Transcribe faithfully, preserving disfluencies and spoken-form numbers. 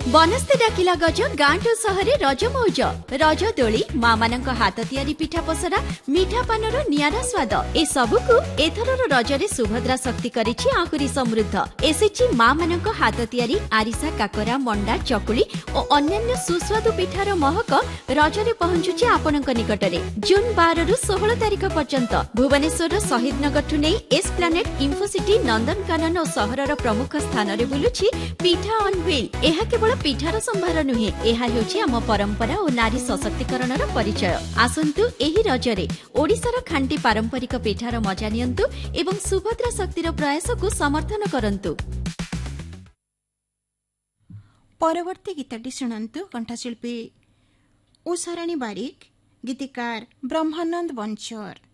बनस्ते डाकिला गज गाँठु सहरे रज मौज रज दोली माँ मानक हाथ तियारी पिठा पसरा मिठा पानर नियारा स्वाद ए सबुकु एथरर रजरे सुभद्रा शक्ति करिछि आहुरी समृद्ध एसेछि माँ मानक हाथ तियारी आरिसा काकरा मंडा चकुली और अन्यान्य सुस्वादु पिठार महक रजरे पहुंचुछि आपनक निकटरे। जून बारह रु सोलह तारिख पर्यंत भुवनेश्वर शहीद नगर ठु नै एस प्लानेट इन्फोसिटी नंदनकानन और सहरर प्रमुख स्थान रे बुलुछि पिठा ऑन व्हील। एहा केवल पिठार संभार नुहे, एहा हेउछि आम परंपरा और नारी सशक्तिकरणर परिचय। आसंतु एही रजरे ओडिशार खांटी पारंपरिक पिठार मजा नियंतु एवं सुभद्रा शक्तिर प्रयास को समर्थन करंतु। परवर्ती गीतटी शुणंतु कंठशिल्पी उषाराणी बारिक, गीतिकार ब्रह्मानंद बंचर।